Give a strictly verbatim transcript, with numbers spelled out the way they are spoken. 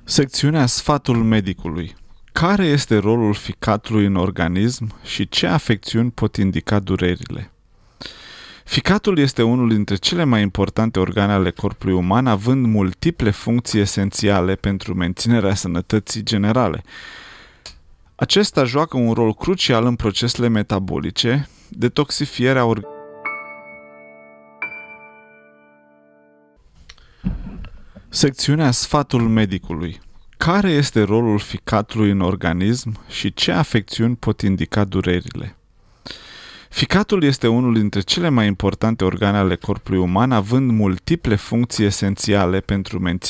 Secțiunea Sfatul medicului. Care este rolul ficatului în organism și ce afecțiuni pot indica durerile? Ficatul este unul dintre cele mai importante organe ale corpului uman, având multiple funcții esențiale pentru menținerea sănătății generale. Acesta joacă un rol crucial în procesele metabolice, detoxifierea organismului. Secțiunea Sfatul medicului. Care este rolul ficatului în organism și ce afecțiuni pot indica durerile? Ficatul este unul dintre cele mai importante organe ale corpului uman, având multiple funcții esențiale pentru menținerea